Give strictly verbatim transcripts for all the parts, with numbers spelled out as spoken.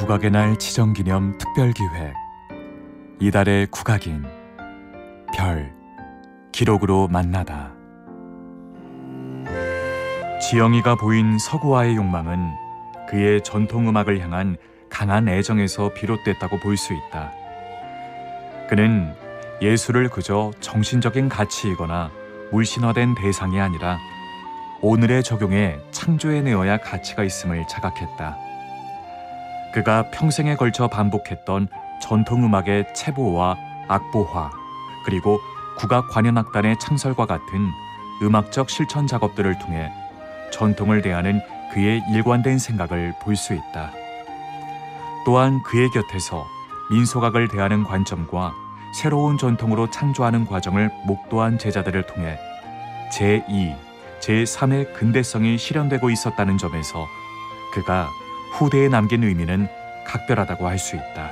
국악의 날 지정기념 특별기획 이달의 국악인 별 기록으로 만나다. 지영이가 보인 서구화의 욕망은 그의 전통음악을 향한 강한 애정에서 비롯됐다고 볼 수 있다. 그는 예술을 그저 정신적인 가치이거나 물신화된 대상이 아니라 오늘의 적용에 창조해내어야 가치가 있음을 자각했다. 그가 평생에 걸쳐 반복했던 전통음악의 체보와 악보화, 그리고 국악관현악단의 창설과 같은 음악적 실천 작업들을 통해 전통을 대하는 그의 일관된 생각을 볼 수 있다. 또한 그의 곁에서 민속악을 대하는 관점과 새로운 전통으로 창조하는 과정을 목도한 제자들을 통해 제이, 제삼의 근대성이 실현되고 있었다는 점에서 그가 후대에 남긴 의미는 각별하다고 할 수 있다.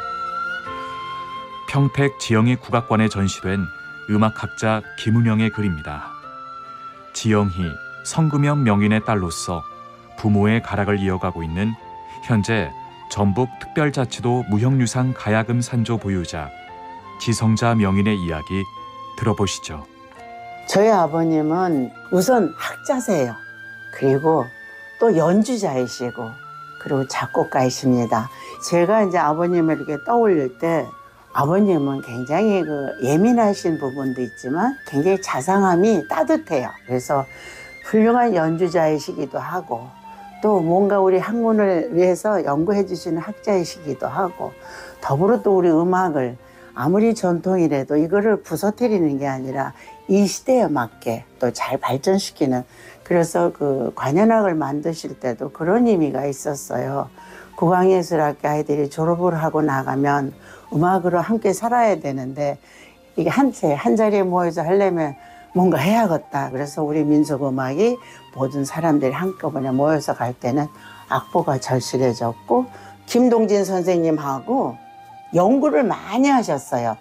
평택 지영이 국악관에 전시된 음악학자 김은영의 글입니다. 지영희, 성금형 명인의 딸로서 부모의 가락을 이어가고 있는 현재 전북특별자치도 무형유산 가야금 산조 보유자 지성자 명인의 이야기 들어보시죠. 저희 아버님은 우선 학자세요. 그리고 또 연주자이시고 그리고 작곡가이십니다. 제가 이제 아버님을 이렇게 떠올릴 때 아버님은 굉장히 그 예민하신 부분도 있지만 굉장히 자상함이 따뜻해요. 그래서 훌륭한 연주자이시기도 하고 또 뭔가 우리 학문을 위해서 연구해 주시는 학자이시기도 하고 더불어 또 우리 음악을 아무리 전통이라도 이거를 부서뜨리는 게 아니라 이 시대에 맞게 또 잘 발전시키는, 그래서 그 관현악을 만드실 때도 그런 의미가 있었어요. 국악예술학교 아이들이 졸업을 하고 나가면 음악으로 함께 살아야 되는데 이게 한 채 한 자리에 모여서 하려면 뭔가 해야겠다. 그래서 우리 민속음악이 모든 사람들이 한꺼번에 모여서 갈 때는 악보가 절실해졌고 김동진 선생님하고 연구를 많이 하셨어요.